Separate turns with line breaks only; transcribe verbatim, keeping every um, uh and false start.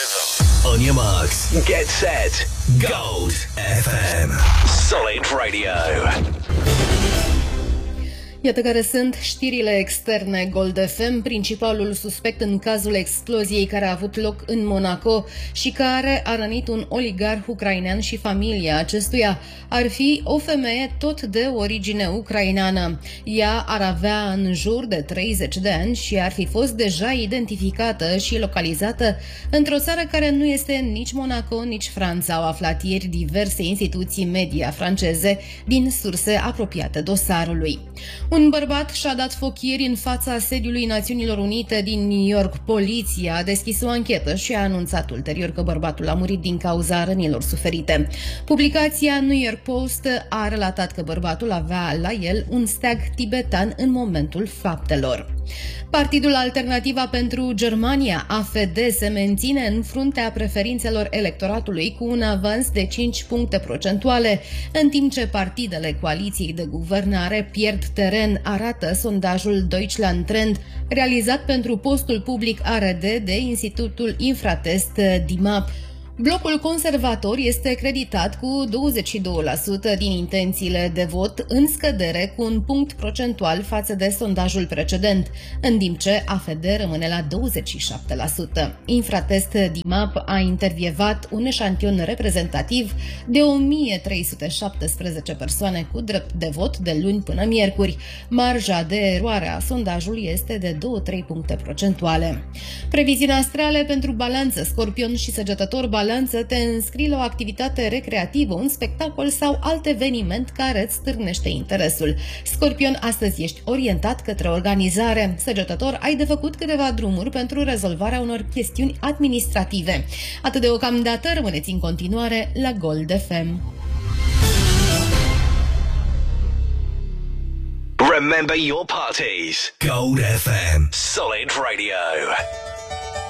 On your marks, get set, Gold F M. Solid Radio.
Iată care sunt știrile externe Gold F M. Principalul suspect în cazul exploziei care a avut loc în Monaco și care a rănit un oligarh ucrainean și familia acestuia ar fi o femeie tot de origine ucraineană. Ea ar avea în jur de treizeci de ani și ar fi fost deja identificată și localizată într-o țară care nu este nici Monaco, nici Franța, au aflat ieri diverse instituții media franceze din surse apropiate dosarului. Un bărbat și-a dat foc ieri în fața sediului Națiunilor Unite din New York. Poliția a deschis o anchetă și a anunțat ulterior că bărbatul a murit din cauza rănilor suferite. Publicația New York Post a relatat că bărbatul avea la el un steag tibetan în momentul faptelor. Partidul Alternativa pentru Germania, A F D, se menține în fruntea preferințelor electoratului cu un avans de cinci puncte procentuale, în timp ce partidele coaliției de guvernare pierd teren, arată sondajul Deutschland Trend, realizat pentru postul public A R D de Institutul Infratest D I M A P. Blocul conservator este creditat cu douăzeci și doi la sută din intențiile de vot, în scădere cu un punct procentual față de sondajul precedent, în timp ce A F D rămâne la douăzeci și șapte la sută. Infratest D I M A P a intervievat un eșantion reprezentativ de o mie trei sute șaptesprezece persoane cu drept de vot de luni până miercuri. Marja de eroare a sondajului este de două-trei puncte procentuale. Previziuni astrale pentru Balanță, Scorpion și Săgetător. Balanță, te înscrii la o activitate recreativă, un spectacol sau alt eveniment care îți stârnește interesul. Scorpion, astăzi ești orientat către organizare. Săgetător, ai de făcut câteva drumuri pentru rezolvarea unor chestiuni administrative. Atât deocamdată, rămâneți în continuare la Gold F M.
Remember your parties. Gold F M. Solid Radio.